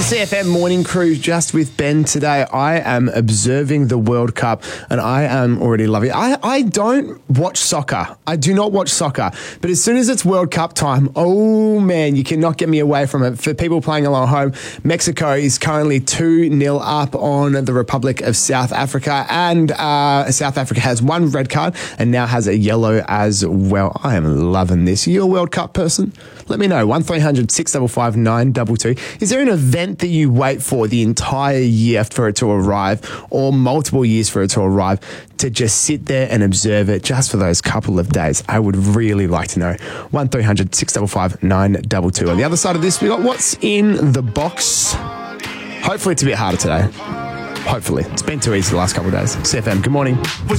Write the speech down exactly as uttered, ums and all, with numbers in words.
C F M morning crew just with Ben today. I am observing the World Cup and I am already loving it. I, I don't watch soccer. I do not watch soccer. But as soon as it's World Cup time, oh man, you cannot get me away from it. For people playing along home, Mexico is currently two nil up on the Republic of South Africa, and uh, South Africa has one red card and now has a yellow as well. I am loving this. Are you a World Cup person? Let me know. one three hundred six five five nine two two. Is there an event that you wait for the entire year for it to arrive, or multiple years for it to arrive, to just sit there and observe it just for those couple of days? I would really like to know. one three hundred six five five nine two two. On the other side of this, we got what's in the box. Hopefully it's a bit harder today. Hopefully. It's been too easy the last couple of days. C F M, good morning.